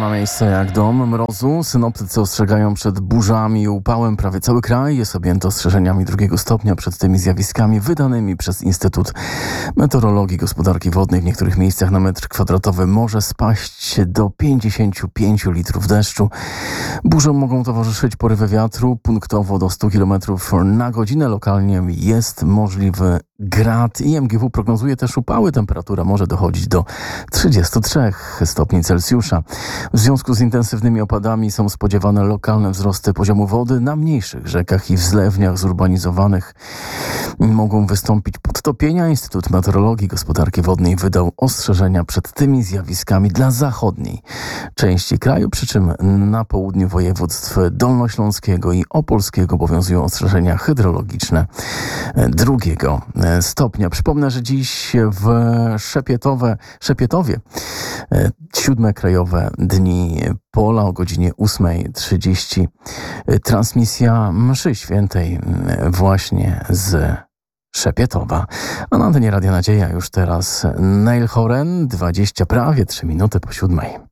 ma miejsce jak dom mrozu. Synoptycy ostrzegają przed burzami i upałem. Prawie cały kraj jest objęty ostrzeżeniami 2 stopnia przed tymi zjawiskami wydanymi przez Instytut Meteorologii i Gospodarki Wodnej. W niektórych miejscach na metr kwadratowy może spaść do 55 litrów deszczu. Burzom mogą towarzyszyć porywy wiatru punktowo do 100 km na godzinę. Lokalnie jest możliwy grad i MGW prognozuje też upały. Temperatura może dochodzić do 33 stopni Celsjusza. W związku z intensywnymi opadami są spodziewane lokalne wzrosty poziomu wody. Na mniejszych rzekach i w zlewniach zurbanizowanych mogą wystąpić podtopienia. Instytut Meteorologii i Gospodarki Wodnej wydał ostrzeżenia przed tymi zjawiskami dla zachodniej części kraju, przy czym na południu województw dolnośląskiego i opolskiego obowiązują ostrzeżenia hydrologiczne 2 stopnia. Przypomnę, że dziś w Szepietowie 7. Krajowe Dni Pola o godzinie 8:30. Transmisja mszy świętej właśnie z Szepietowa. A na antenie Radia Nadzieja już teraz Neil Horan, prawie 3 minuty po 7.